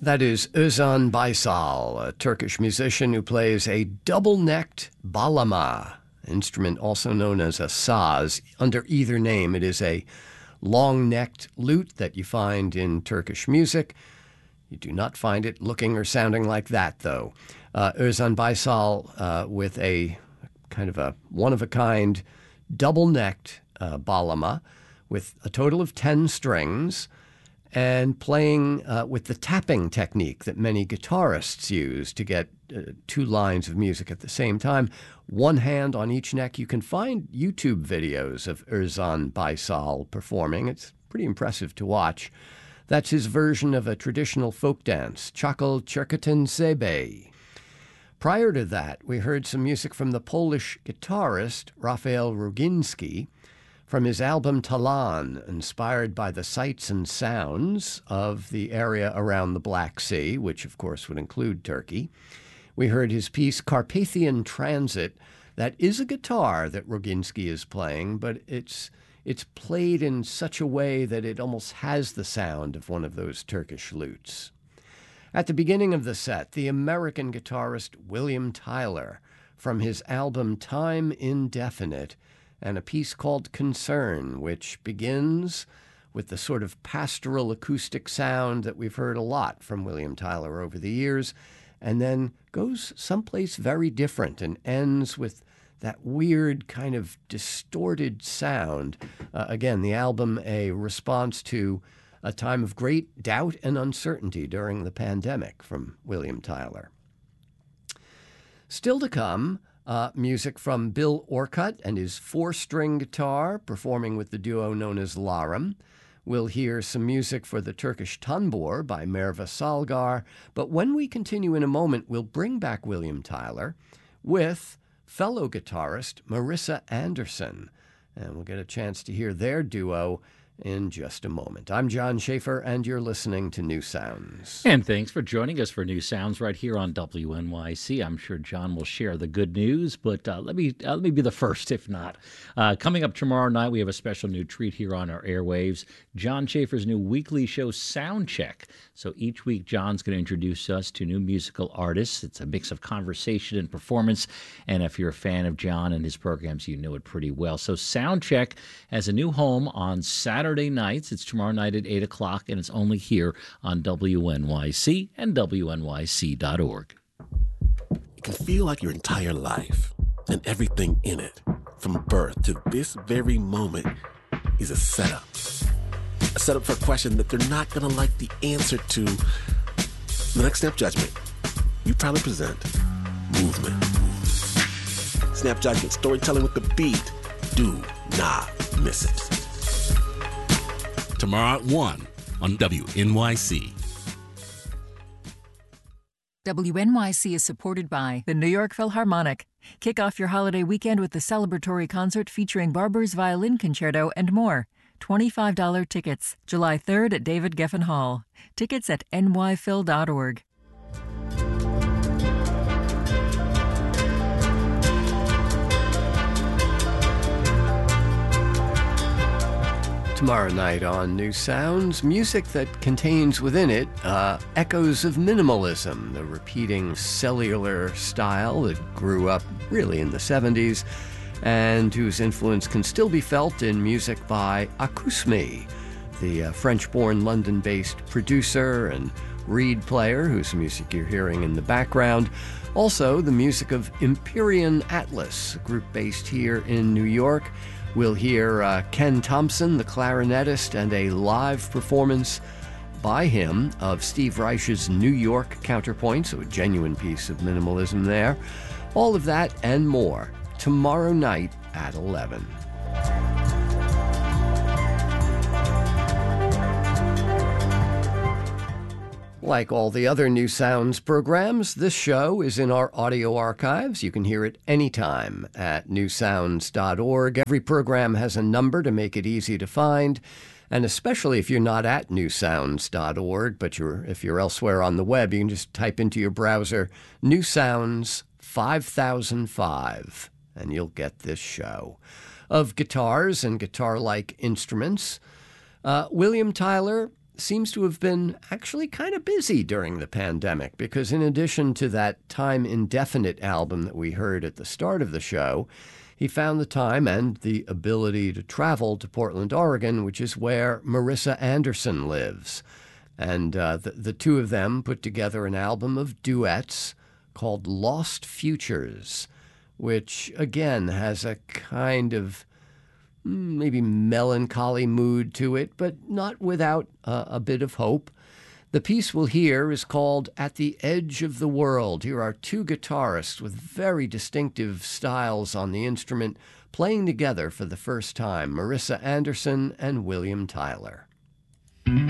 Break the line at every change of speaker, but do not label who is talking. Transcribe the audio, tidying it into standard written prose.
That is Özan Baysal, a Turkish musician who plays a double-necked bağlama, instrument also known as a saz. Under either name, it is a long-necked lute that you find in Turkish music. You do not find it looking or sounding like that, though. Özan Baysal with a kind of a one-of-a-kind double-necked bağlama with a total of 10 strings, and playing with the tapping technique that many guitarists use to get two lines of music at the same time, one hand on each neck. You can find YouTube videos of Özan Baysal performing. It's pretty impressive to watch. That's his version of a traditional folk dance, Çakal Çırkıtın Sebe. Prior to that, we heard some music from the Polish guitarist Rafael Roginski, from his album Talan, inspired by the sights and sounds of the area around the Black Sea, which of course would include Turkey. We heard his piece Carpathian Transit. That is a guitar that Roginski is playing, but it's played in such a way that it almost has the sound of one of those Turkish lutes. At the beginning of the set, the American guitarist William Tyler, from his album Time Indefinite, and a piece called Concern, which begins with the sort of pastoral acoustic sound that we've heard a lot from William Tyler over the years, and then goes someplace very different and ends with that weird kind of distorted sound. Again, the album a response to a time of great doubt and uncertainty during the pandemic from William Tyler. Still to come, music from Bill Orcutt and his four-string guitar, performing with the duo known as Larim. We'll hear some music for the Turkish Tanbur by Merve Salgar, but when we continue in a moment, we'll bring back William Tyler with fellow guitarist Marissa Anderson, and we'll get a chance to hear their duo in just a moment. I'm John Schaefer, and you're listening to New Sounds.
And thanks for joining us for New Sounds right here on WNYC. I'm sure John will share the good news, but let me be the first, if not. Coming up tomorrow night, we have a special new treat here on our airwaves, John Schaefer's new weekly show, Soundcheck. So each week, John's going to introduce us to new musical artists. It's a mix of conversation and performance, and if you're a fan of John and his programs, you know it pretty well. So Soundcheck has a new home on Saturday nights. It's tomorrow night at 8 o'clock, and it's only here on WNYC and WNYC.org.
It can feel like your entire life and everything in it, from birth to this very moment, is a setup. A setup for a question that they're not going to like the answer to. The next Snap Judgment, we proudly present Movement. Snap Judgment, storytelling with the beat. Do not miss it.
Tomorrow at 1 on WNYC.
WNYC is supported by the New York Philharmonic. Kick off your holiday weekend with the celebratory concert featuring Barber's Violin Concerto and more. $25 tickets, July 3rd at David Geffen Hall. Tickets at nyphil.org.
Tomorrow night on New Sounds, music that contains within it echoes of minimalism, the repeating cellular style that grew up really in the 70s and whose influence can still be felt in music by Akousme, the French-born London-based producer and reed player whose music you're hearing in the background. Also, the music of Empyrean Atlas, a group based here in New York. We'll hear Ken Thompson, the clarinetist, and a live performance by him of Steve Reich's New York Counterpoint, so a genuine piece of minimalism there. All of that and more tomorrow night at 11. Like all the other New Sounds programs, this show is in our audio archives. You can hear it anytime at newsounds.org. Every program has a number to make it easy to find, and especially if you're not at newsounds.org, but if you're elsewhere on the web, you can just type into your browser New Sounds 5005, and you'll get this show of guitars and guitar-like instruments. William Tyler seems to have been actually kind of busy during the pandemic, because in addition to that Time Indefinite album that we heard at the start of the show, he found the time and the ability to travel to Portland, Oregon, which is where Marissa Anderson lives. And the two of them put together an album of duets called Lost Futures, which, again, has a kind of maybe melancholy mood to it, but not without a bit of hope. The piece we'll hear is called At the Edge of the World. Here are two guitarists with very distinctive styles on the instrument playing together for the first time, Marissa Anderson and William Tyler.